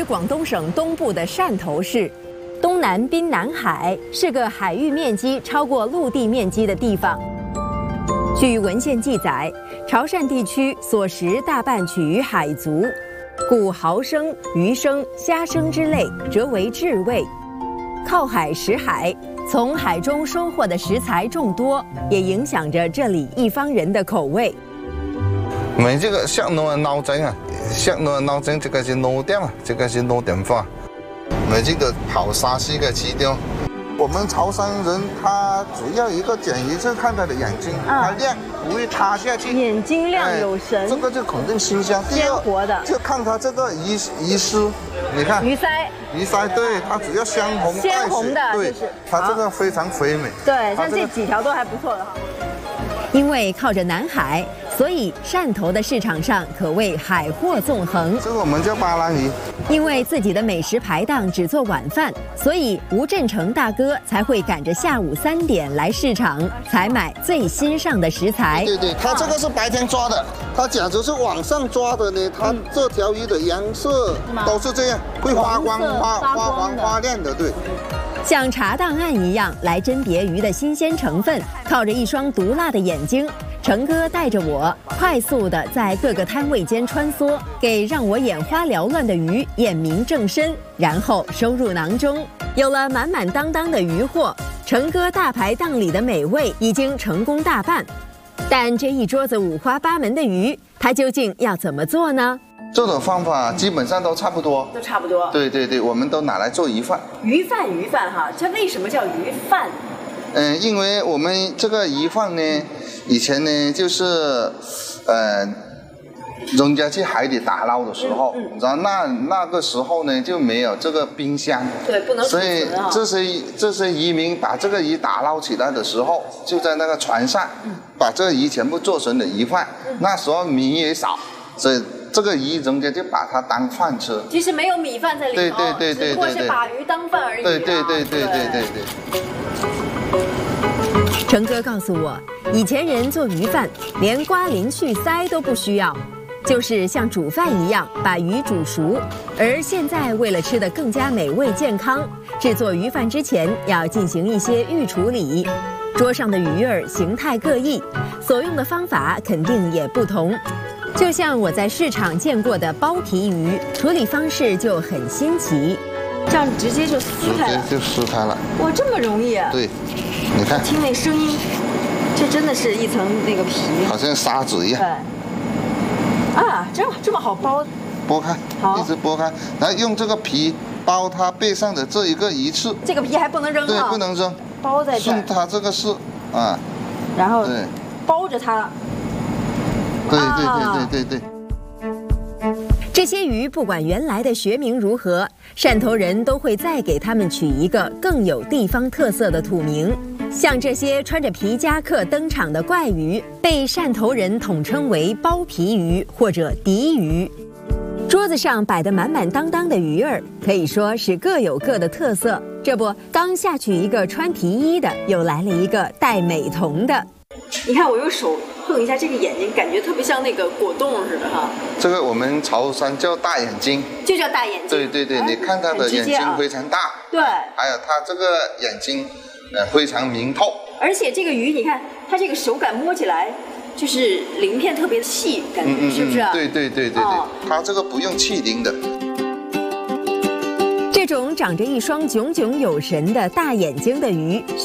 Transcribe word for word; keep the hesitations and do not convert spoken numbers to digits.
广东省东部的汕头市，东南滨南海，是个海域面积超过陆地面积的地方。据文献记载，潮汕地区所食大半取于海族，故蚝生、鱼生、虾生之类则为至味。靠海食海，从海中收获的食材众多，也影响着这里一方人的口味。 我们这个像弄脑筋啊，像弄脑筋，这个是老店啊，这个是老店法。我们这个跑沙西的基调。我们潮汕人他主要一个点就是看他的眼睛，它亮不会塌下去， 眼睛亮有神， 哎、这个就肯定新鲜。 鲜活的， 就看它这个鱼鱼丝，你看鱼鳃， 鱼鳃对，它主要鲜红带血， 鲜红的， 对， 就是它这个非常肥美。 对，像这几条都还不错的哈。因为靠着南海，所以汕头的市场上可谓海货纵横。 这个我们叫巴兰鱼。 因为自己的美食排档只做晚饭，所以吴振成大哥才会赶着下午三点来市场采买最新上的食材。 对对，它这个是白天抓的，它假如是晚上抓的呢，它这条鱼的颜色都是这样，会发光、发发黄、发亮的，对。 像查档案一样来甄别鱼的新鲜成分，靠着一双毒辣的眼睛，成哥带着我快速地在各个摊位间穿梭，给让我眼花缭乱的鱼验明正身，然后收入囊中。有了满满当当的鱼货，成哥大排档里的美味已经成功大半。但这一桌子五花八门的鱼，它究竟要怎么做呢？ 这种方法基本上都差不多， 都差不多。 对对对，我们都拿来做鱼饭。 鱼饭，鱼饭哈，这为什么叫鱼饭？ 嗯，因为我们这个鱼饭呢，以前呢就是，呃，人家去海底打捞的时候，嗯嗯、然后那那个时候呢就没有这个冰箱， 对，不能储存啊。 所以这些这些渔民把这个鱼打捞起来的时候，就在那个船上，嗯、把这个鱼全部做成了鱼饭。嗯、那时候米也少，所以。这个鱼人家就把它当饭吃， 其实没有米饭在里头， 对对对对对， 只不过是把鱼当饭而已、啊。 对对对对对对对。 成哥告诉我，以前人做鱼饭连刮鳞去鳃都不需要，就是像煮饭一样把鱼煮熟。而现在为了吃得更加美味健康，制作鱼饭之前要进行一些预处理。桌上的鱼儿形态各异，所用的方法肯定也不同。就像我在市场见过的剥皮鱼，处理方式就很新奇，这样直接就撕开了， 直接就撕开了。 哇，这么容易啊！ 对，你看， 听那声音，这真的是一层那个皮， 好像砂纸一样。 对。啊，这这么好剥？ 剥开， 好， 一直剥开，然后用这个皮包它背上的这一个鱼刺。 这个皮还不能扔啊？ 对，不能扔， 包在这儿。 顺它这个是啊， 然后对， 包着它。 对对对对对对。 这些鱼不管原来的学名如何，汕头人都会再给它们取一个更有地方特色的土名。像这些穿着皮夹克登场的怪鱼，被汕头人统称为剥皮鱼或者笛鱼。桌子上摆得满满当当的鱼儿，可以说是各有各的特色。这不，刚下去一个穿皮衣的，又来了一个戴美瞳的。你看，我用手碰一下这个眼睛，感觉特别像那个果冻似的哈。 这个我们潮汕叫大眼睛， 就叫大眼睛。 对对对，你看它的眼睛非常大， 对， 还有它这个眼睛，呃，非常明透。 而且这个鱼，你看它这个手感摸起来，就是鳞片特别细，感觉、嗯嗯、是不是、啊？ 对对对对对，哦、它这个不用去鳞的。 这种长着一双炯炯有神的大眼睛的鱼，